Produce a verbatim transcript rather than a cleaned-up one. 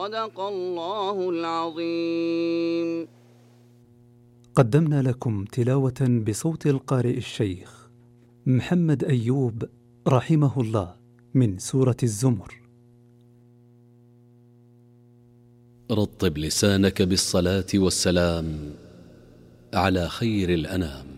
صدق الله العظيم. قدمنا لكم تلاوة بصوت القارئ الشيخ محمد أيوب رحمه الله من سورة الزمر. رطب لسانك بالصلاة والسلام على خير الأنام.